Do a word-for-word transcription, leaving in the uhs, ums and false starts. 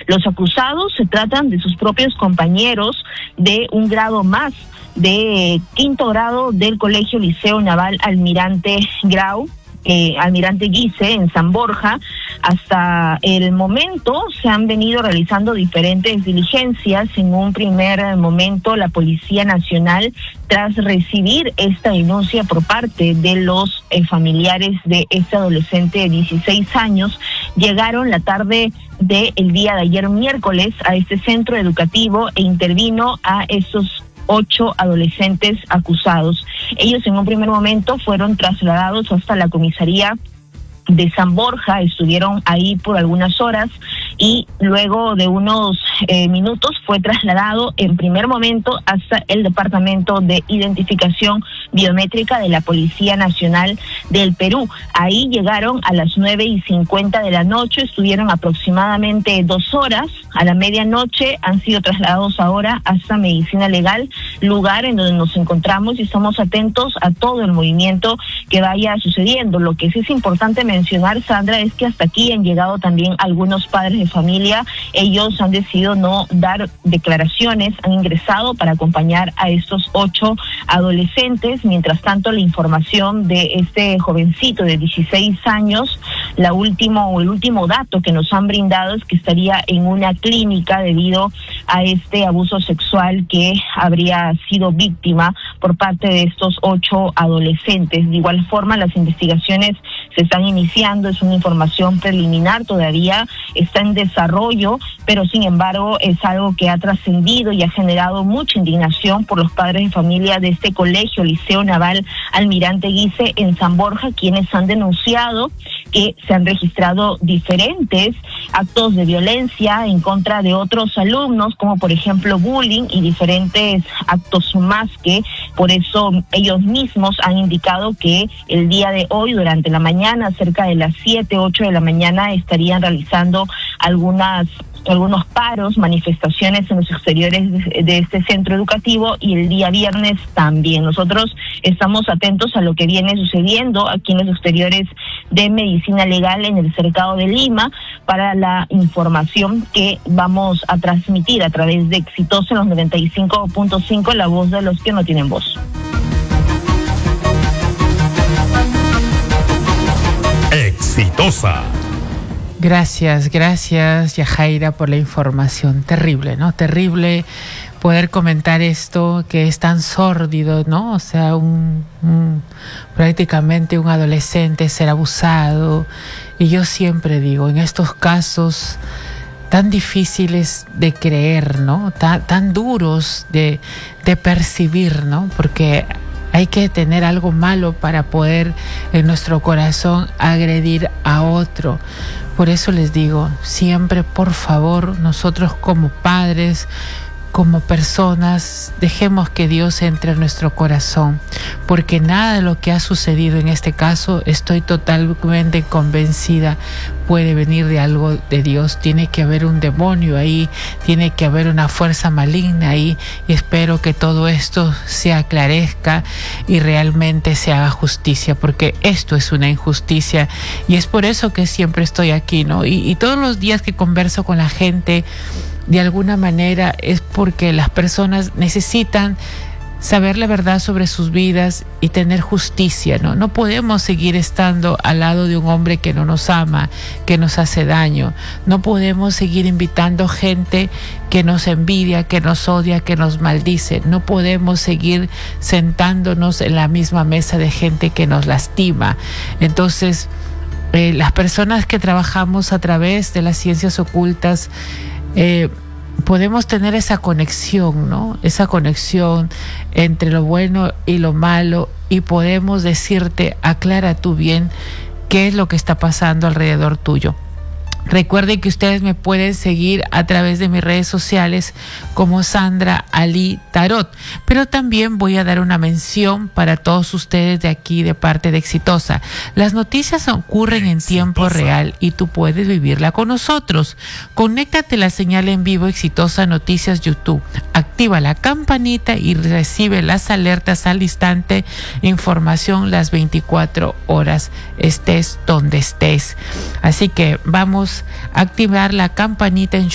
Los acusados se tratan de sus propios compañeros de un grado más, de quinto grado del Colegio Liceo Naval Almirante Grau, Eh, Almirante Guise, en San Borja. Hasta el momento se han venido realizando diferentes diligencias. En un primer momento, la Policía Nacional, tras recibir esta denuncia por parte de los eh, familiares de este adolescente de dieciséis años, llegaron la tarde del día de ayer miércoles a este centro educativo e intervino a estos ocho adolescentes acusados. Ellos en un primer momento fueron trasladados hasta la comisaría de San Borja, estuvieron ahí por algunas horas y luego de unos eh, minutos fue trasladado en primer momento hasta el Departamento de Identificación Biométrica de la Policía Nacional del Perú. Ahí llegaron a las nueve y cincuenta de la noche, estuvieron aproximadamente dos horas. A la medianoche han sido trasladados ahora hasta Medicina Legal, lugar en donde nos encontramos y estamos atentos a todo el movimiento que vaya sucediendo. Lo que sí es importante mencionar, Sandra, es que hasta aquí han llegado también algunos padres de familia. Ellos han decidido no dar declaraciones, han ingresado para acompañar a estos ocho adolescentes. Mientras tanto, la información de este jovencito de dieciséis años, la último, el último dato que nos han brindado es que estaría en una clínica debido a este abuso sexual que habría sido víctima por parte de estos ocho adolescentes. De igual forma, las investigaciones se están iniciando, es una información preliminar, todavía está en desarrollo, pero sin embargo es algo que ha trascendido y ha generado mucha indignación por los padres de familia de este colegio, Liceo Naval Almirante Guise en San Borja, quienes han denunciado que se han registrado diferentes actos de violencia en contra de otros alumnos, como por ejemplo bullying y diferentes actos más, que por eso ellos mismos han indicado que el día de hoy, durante la mañana, cerca de las siete, ocho de la mañana, estarían realizando algunas algunos paros, manifestaciones en los exteriores de, de este centro educativo, y el día viernes también. Nosotros estamos atentos a lo que viene sucediendo aquí en los exteriores de Medicina Legal en el Cercado de Lima para la información que vamos a transmitir a través de Exitosa en los noventa y cinco punto cinco, la voz de los que no tienen voz. Exitosa. Gracias, gracias, Yajaira, por la información. Terrible, ¿no? Terrible poder comentar esto que es tan sórdido, ¿no? O sea, un, un prácticamente un adolescente ser abusado. Y yo siempre digo, en estos casos tan difíciles de creer, ¿no? Tan, tan duros de, de percibir, ¿no? Porque hay que tener algo malo para poder en nuestro corazón agredir a otro. Por eso les digo, siempre, por favor, nosotros como padres, como personas, dejemos que Dios entre en nuestro corazón, porque nada de lo que ha sucedido en este caso, estoy totalmente convencida, puede venir de algo de Dios. Tiene que haber un demonio ahí, tiene que haber una fuerza maligna ahí, y espero que todo esto se aclarezca y realmente se haga justicia, porque esto es una injusticia, y es por eso que siempre estoy aquí, ¿no? Y, y todos los días que converso con la gente, de alguna manera es porque las personas necesitan saber la verdad sobre sus vidas y tener justicia, ¿no? No podemos seguir estando al lado de un hombre que no nos ama, que nos hace daño. No podemos seguir invitando gente que nos envidia, que nos odia, que nos maldice. No podemos seguir sentándonos en la misma mesa de gente que nos lastima. Entonces, eh, las personas que trabajamos a través de las ciencias ocultas, Eh, podemos tener esa conexión, ¿no? Esa conexión entre lo bueno y lo malo, y podemos decirte, aclara tú bien qué es lo que está pasando alrededor tuyo. Recuerden que ustedes me pueden seguir a través de mis redes sociales como Sandra Ali Tarot, pero también voy a dar una mención para todos ustedes de aquí de parte de Exitosa. Las noticias ocurren en tiempo real y tú puedes vivirla con nosotros. Conéctate a la señal en vivo Exitosa Noticias YouTube. Activa la campanita y recibe las alertas al instante, información las veinticuatro horas, estés donde estés. Así que vamos a activar la campanita en